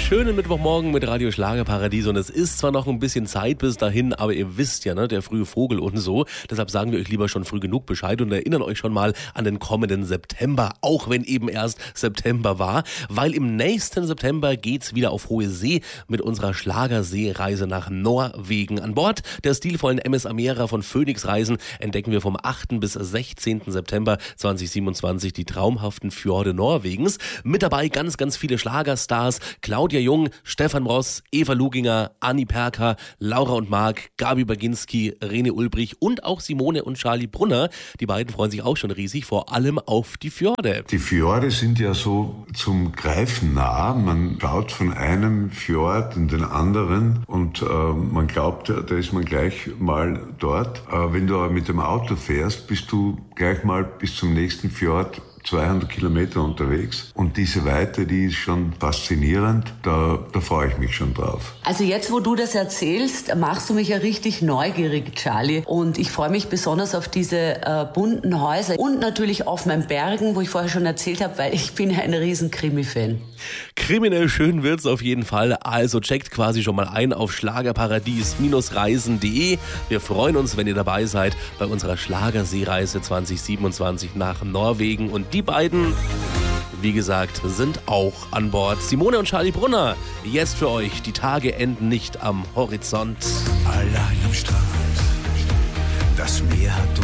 schönen Mittwochmorgen mit Radio Schlagerparadies und es ist zwar noch ein bisschen Zeit bis dahin, aber ihr wisst ja, ne, der frühe Vogel und so. Deshalb sagen wir euch lieber schon früh genug Bescheid und erinnern euch schon mal an den kommenden September, auch wenn eben erst September war, weil im nächsten September geht's wieder auf hohe See mit unserer Schlagerseereise nach Norwegen. An Bord der stilvollen MS Amera von Phoenix Reisen entdecken wir vom 8. bis 16. September 2027 die traumhaften Fjorde Norwegens. Mit dabei ganz, ganz viele Schlagerstars, Claudia Jung, Stefan Ross, Eva Luginger, Anni Perka, Laura und Marc, Gabi Baginski, Rene Ulbrich und auch Simone und Charlie Brunner. Die beiden freuen sich auch schon riesig, vor allem auf die Fjorde. Die Fjorde sind ja so zum Greifen nah. Man schaut von einem Fjord in den anderen und man glaubt, da ist man gleich mal dort. Wenn du aber mit dem Auto fährst, bist du gleich mal bis zum nächsten Fjord 200 Kilometer unterwegs und diese Weite, die ist schon faszinierend, da freue ich mich schon drauf. Also jetzt, wo du das erzählst, machst du mich ja richtig neugierig, Charlie, und ich freue mich besonders auf diese bunten Häuser und natürlich auf meinen Bergen, wo ich vorher schon erzählt habe, weil ich bin ja ein riesen Krimi-Fan. Kriminell schön wird's auf jeden Fall, also checkt quasi schon mal ein auf schlagerparadies-reisen.de. Wir freuen uns, wenn ihr dabei seid bei unserer Schlagerseereise 2027 nach Norwegen und die beiden, wie gesagt, sind auch an Bord. Simone und Charlie Brunner, jetzt für euch, die Tage enden nicht am Horizont. Allein am Strand, das Meer hat